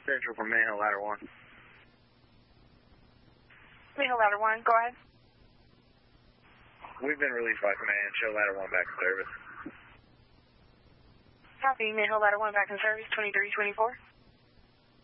Central from Mayhill Ladder 1. Mayhill Ladder 1, go ahead. We've been released by command. Show Ladder 1 back in service. Copy, Mayhill Ladder 1 back in service, 2324.